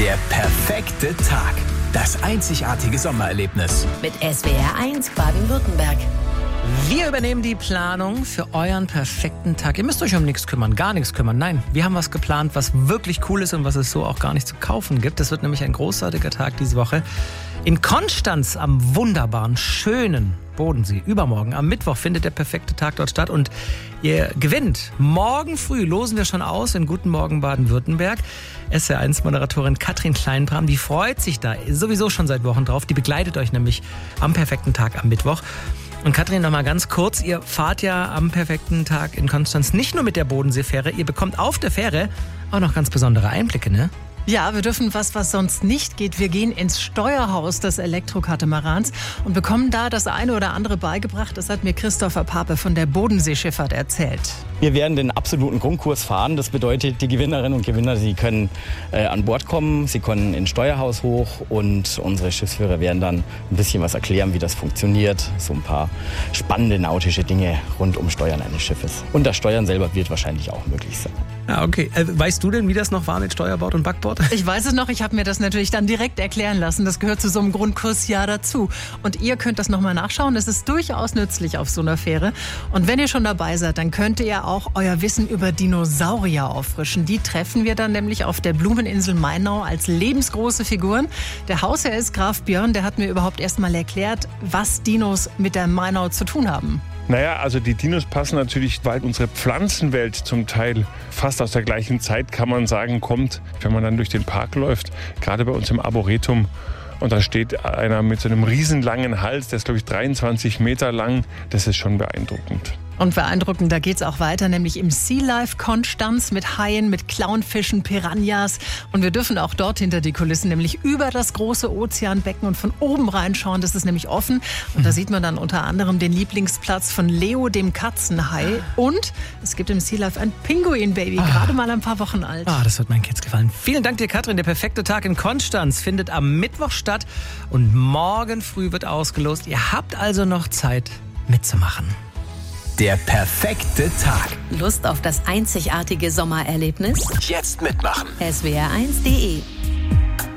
Der perfekte Tag. Das einzigartige Sommererlebnis. Mit SWR1 Baden-Württemberg. Wir übernehmen die Planung für euren perfekten Tag. Ihr müsst euch um nichts kümmern, gar nichts kümmern. Nein, wir haben was geplant, was wirklich cool ist und was es so auch gar nicht zu kaufen gibt. Das wird nämlich ein großartiger Tag diese Woche. In Konstanz am wunderbaren, schönen Bodensee. Übermorgen, am Mittwoch, findet der perfekte Tag dort statt. Und ihr gewinnt. Morgen früh losen wir schon aus in Guten Morgen Baden-Württemberg. SWR1-Moderatorin Katrin Kleinbram, die freut sich da sowieso schon seit Wochen drauf. Die begleitet euch nämlich am perfekten Tag am Mittwoch. Und Katrin, noch mal ganz kurz, ihr fahrt ja am perfekten Tag in Konstanz nicht nur mit der Bodenseefähre, ihr bekommt auf der Fähre auch noch ganz besondere Einblicke, ne? Ja, wir dürfen was sonst nicht geht. Wir gehen ins Steuerhaus des Elektrokatamarans und bekommen da das eine oder andere beigebracht. Das hat mir Christopher Pape von der Bodenseeschifffahrt erzählt. Wir werden den absoluten Grundkurs fahren. Das bedeutet, die Gewinnerinnen und Gewinner, sie können an Bord kommen, sie können ins Steuerhaus hoch und unsere Schiffsführer werden dann ein bisschen was erklären, wie das funktioniert. So ein paar spannende nautische Dinge rund um Steuern eines Schiffes. Und das Steuern selber wird wahrscheinlich auch möglich sein. Ja, okay. Weißt du denn, wie das noch war mit Steuerbord und Backbord? Ich weiß es noch, ich habe mir das natürlich dann direkt erklären lassen. Das gehört zu so einem Grundkurs ja dazu. Und ihr könnt das nochmal nachschauen. Es ist durchaus nützlich auf so einer Fähre. Und wenn ihr schon dabei seid, dann könnt ihr auch euer Wissen über Dinosaurier auffrischen. Die treffen wir dann nämlich auf der Blumeninsel Mainau als lebensgroße Figuren. Der Hausherr ist Graf Björn, der hat mir überhaupt erst mal erklärt, was Dinos mit der Mainau zu tun haben. Naja, also die Dinos passen natürlich, weil unsere Pflanzenwelt zum Teil fast aus der gleichen Zeit, kann man sagen, kommt, wenn man dann durch den Park läuft, gerade bei uns im Arboretum. Und da steht einer mit so einem riesenlangen Hals, der ist, glaube ich, 23 Meter lang. Das ist schon beeindruckend. Und beeindruckend, da geht's auch weiter, nämlich im Sea Life Konstanz mit Haien, mit Clownfischen, Piranhas. Und wir dürfen auch dort hinter die Kulissen, nämlich über das große Ozeanbecken und von oben reinschauen. Das ist nämlich offen. Und da sieht man dann unter anderem den Lieblingsplatz von Leo, dem Katzenhai. Und es gibt im Sea Life ein Pinguin-Baby, gerade mal ein paar Wochen alt. Das wird meinen Kids gefallen. Vielen Dank dir, Katrin. Der perfekte Tag in Konstanz findet am Mittwoch statt. Und morgen früh wird ausgelost. Ihr habt also noch Zeit mitzumachen. Der perfekte Tag. Lust auf das einzigartige Sommererlebnis? Jetzt mitmachen. SWR1.de